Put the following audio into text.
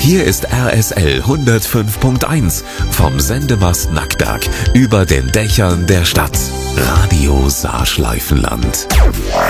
Hier ist RSL 105.1 vom Sendemast Nackberg über den Dächern der Stadt. Radio Saarschleifenland.